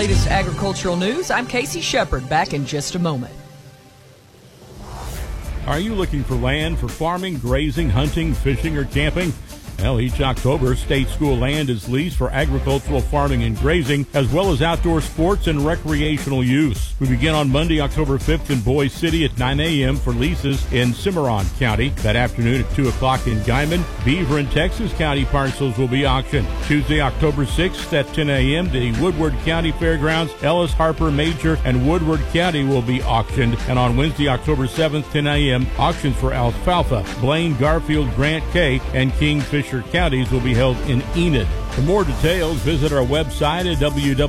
latest agricultural news. I'm Casey Shepard, back in just a moment. Are you looking for land for farming, grazing, hunting, fishing, or camping? Well, each October, state school land is leased for agricultural farming and grazing, as well as outdoor sports and recreational use. We begin on Monday, October 5th in Boise City at 9 a.m. for leases in Cimarron County. That afternoon at 2 o'clock in Guymon, Beaver and Texas County parcels will be auctioned. Tuesday, October 6th at 10 a.m., the Woodward County Fairgrounds, Ellis, Harper, Major, and Woodward County will be auctioned. And on Wednesday, October 7th, 10 a.m., auctions for Alfalfa, Blaine, Garfield, Grant K, and Kingfisher counties will be held in Enid. For more details, visit our website at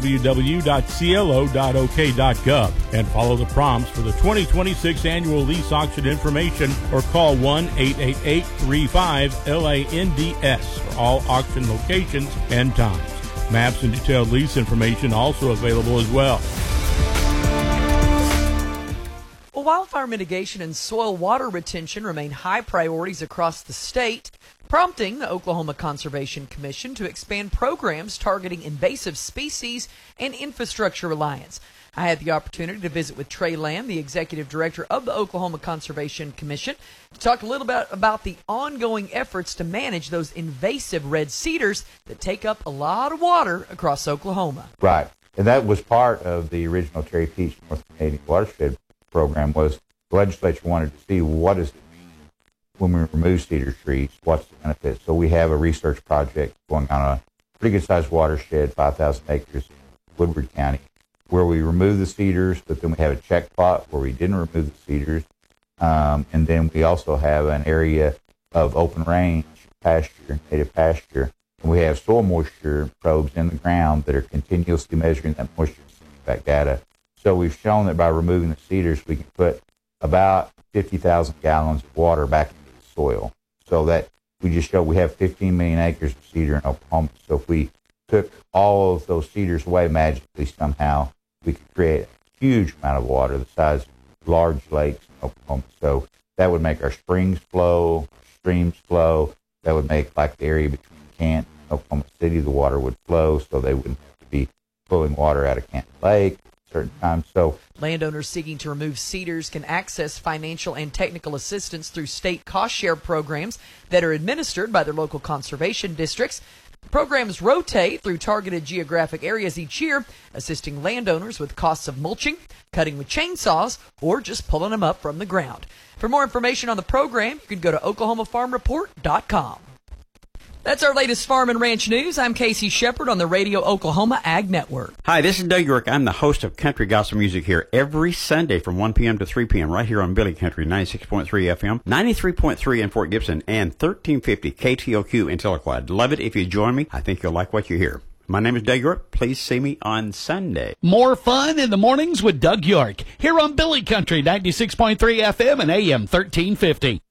www.clo.ok.gov and follow the prompts for the 2026 annual lease auction information or call 1-888-35-LANDS for all auction locations and times. Maps and detailed lease information also available as well. Well, wildfire mitigation and soil water retention remain high priorities across the state, prompting the Oklahoma Conservation Commission to expand programs targeting invasive species and infrastructure reliance. I had the opportunity to visit with Trey Lamb, the executive director of the Oklahoma Conservation Commission, to talk a little bit about the ongoing efforts to manage those invasive red cedars that take up a lot of water across Oklahoma. Right, and that was part of the original Cherry Peach North Canadian Watershed program. Was the legislature wanted to see what does it mean when we remove cedar trees, what's the benefit. So we have a research project going on a pretty good sized watershed, 5,000 acres in Woodward County, where we remove the cedars, but then we have a check plot where we didn't remove the cedars. And then we also have an area of open range pasture, native pasture, and we have soil moisture probes in the ground that are continuously measuring that moisture and sending back data. So we've shown that by removing the cedars, we can put about 50,000 gallons of water back into the soil. So that we just show we have 15 million acres of cedar in Oklahoma. So if we took all of those cedars away magically somehow, we could create a huge amount of water, the size of large lakes in Oklahoma. So that would make our springs flow, streams flow. That would make, like, the area between Canton and Oklahoma City, the water would flow, so they wouldn't have to be pulling water out of Canton Lake at certain times. So landowners seeking to remove cedars can access financial and technical assistance through state cost share programs that are administered by their local conservation districts. Programs rotate through targeted geographic areas each year, assisting landowners with costs of mulching, cutting with chainsaws, or just pulling them up from the ground. For more information on the program, you can go to oklahomafarmreport.com. That's our latest farm and ranch news. I'm Casey Shepard on the Radio Oklahoma Ag Network. Hi, this is Doug York. I'm the host of Country Gospel Music here every Sunday from 1 p.m. to 3 p.m. right here on Billy Country, 96.3 FM, 93.3 in Fort Gibson, and 1350 KTOQ in Tahlequah. I'd love it if you join me. I think you'll like what you hear. My name is Doug York. Please see me on Sunday. More fun in the mornings with Doug York here on Billy Country, 96.3 FM and AM 1350.